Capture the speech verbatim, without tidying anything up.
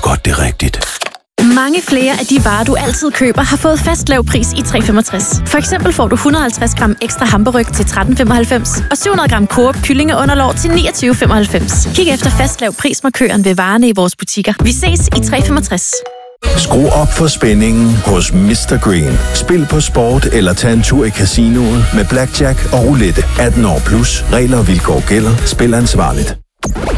godt, det er rigtigt. Mange flere af de varer, du altid køber, har fået fast lav pris i tre femogtres. For eksempel får du et hundrede og halvtreds gram ekstra hamburgerryg til tretten femoghalvfems og syv hundrede gram Coop kyllingeunderlår til niogtyve femoghalvfems. Kig efter fast lav prismarkøren ved varerne i vores butikker. Vi ses i tre femogtres. Skru op for spændingen hos mister Green. Spil på sport eller tag en tur i casinoet med blackjack og roulette. atten år plus. Regler og vilkår gælder. Spil ansvarligt.